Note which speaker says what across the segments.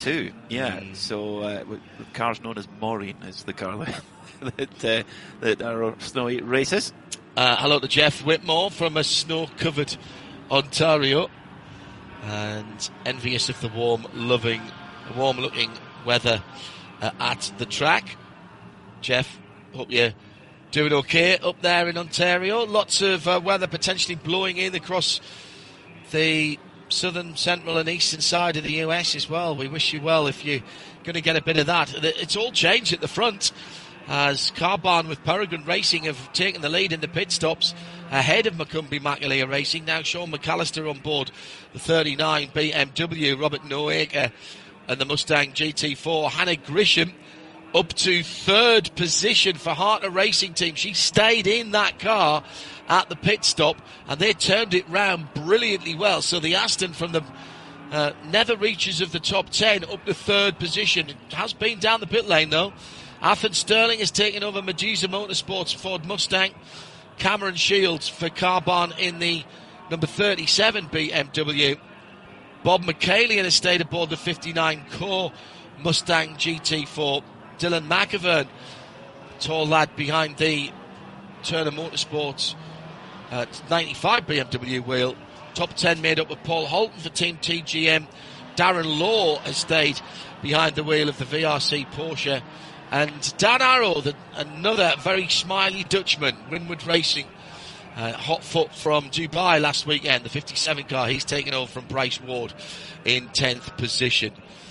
Speaker 1: too. Yeah, so the car's known as Maureen is the car that our snowy races.
Speaker 2: Hello to Jeff Whitmore from a snow-covered Ontario, and envious of the warm-looking weather at the track. Jeff, hope you're doing okay up there in Ontario. Lots of weather potentially blowing in across the southern, central and eastern side of the US as well. We wish you well if you're going to get a bit of that. It's all changed at the front, as Carbahn with Peregrine Racing have taken the lead in the pit stops ahead of Macumbi Makalia Racing. Now Sean McAllister on board the 39 BMW, Robert Noaker and the Mustang GT4. Hannah Grisham up to third position for Hartner Racing Team. She stayed in that car at the pit stop, and they turned it round brilliantly well. So the Aston from the nether reaches of the top 10 up to third position. It has been down the pit lane though. Athen Sterling has taken over Medusa Motorsports Ford Mustang. Cameron Shields for Carbahn in the number 37 BMW. Bob McCallion has stayed aboard the 59 Core Mustang GT4. Dylan McAvern, tall lad behind the Turner Motorsports 95 BMW wheel. Top 10 made up of Paul Holton for Team TGM. Darren Law has stayed behind the wheel of the VRC Porsche. And Dan Arrow, another very smiley Dutchman, Winward Racing, hot foot from Dubai last weekend, the 57 car. He's taken over from Bryce Ward in 10th position.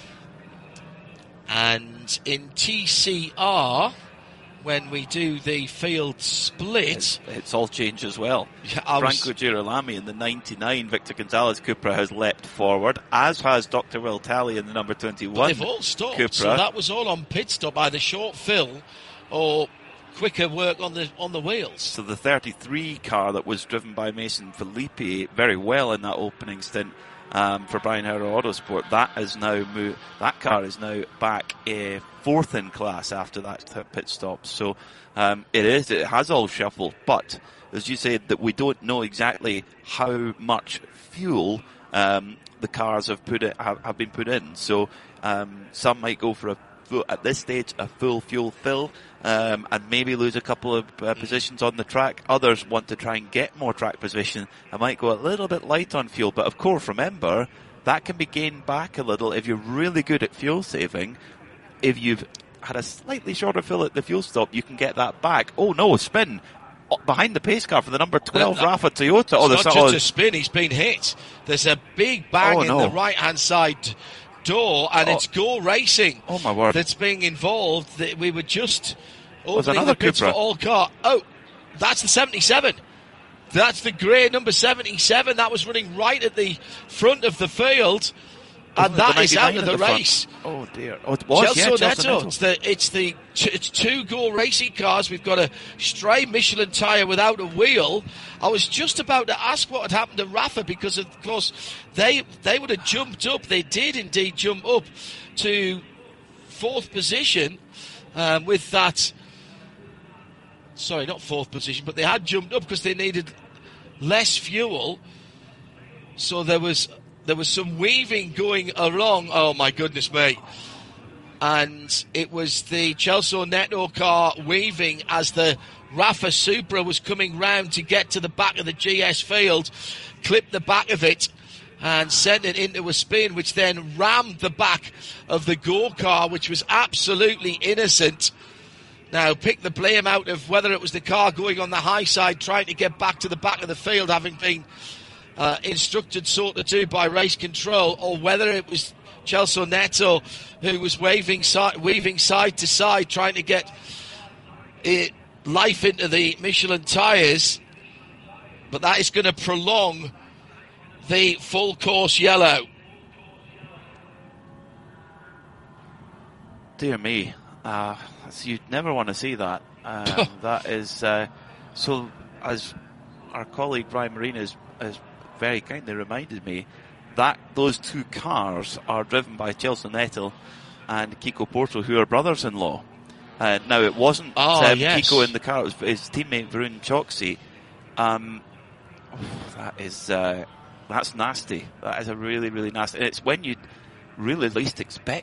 Speaker 2: And in TCR, when we do the field split,
Speaker 1: it's all changed as well. Franco Girolami in the 99 Victor Gonzalez Cupra has leapt forward, as has Dr. Will Talley in the number 21
Speaker 2: but they've all stopped,
Speaker 1: Cupra.
Speaker 2: So that was all on pit stop, either short fill or quicker work on the wheels. So
Speaker 1: the 33 car that was driven by Mason Filippi very well in that opening stint for Brian Howard Autosport, that car is now back fourth in class after that pit stop. So it has all shuffled, but as you said, that we don't know exactly how much fuel the cars have been put in. So some might go for at this stage a full fuel fill and maybe lose a couple of positions on the track. Others want to try and get more track position and might go a little bit light on fuel. But of course, remember, that can be gained back a little if you're really good at fuel saving. If you've had a slightly shorter fill at the fuel stop, you can get that back. Oh no, spin behind the pace car for the number 12 Rafa Toyota.
Speaker 2: It's not just a spin, he's been hit. There's a big bang in the right hand side door, and it's Go Racing
Speaker 1: my word
Speaker 2: that's being involved. We were just opening the pits for all car. Oh, that's the 77. That's the grey number 77. That was running right at the front of the field, and that is out of the race.
Speaker 1: Oh dear. Oh, it was,
Speaker 2: Neto. It's two Go Racing cars. We've got a stray Michelin tyre without a wheel. I was just about to ask what had happened to Rafa, because of course they would have jumped up. They did indeed jump up to fourth position with that. Sorry, not fourth position, but they had jumped up because they needed less fuel. So there was some weaving going along. Oh my goodness me. And it was the Chelsea Neto car weaving as the Rafa Supra was coming round to get to the back of the GS field, clipped the back of it and sent it into a spin, which then rammed the back of the Go car, which was absolutely innocent. Now, pick the blame out of whether it was the car going on the high side trying to get back to the back of the field, having been instructed so to do by race control, or whether it was Chelsea Neto who was weaving side to side trying to get life into the Michelin tyres. But that is going to prolong the full course yellow.
Speaker 1: Dear me, you'd never want to see that. That is so. As our colleague Brian Marine has very kindly reminded me, that those two cars are driven by Chelsea Neto and Kiko Porto, who are brothers-in-law. Now, it wasn't Kiko in the car; it was his teammate Varun Choksi. That's nasty. That is a really, really nasty. And it's when you really least expect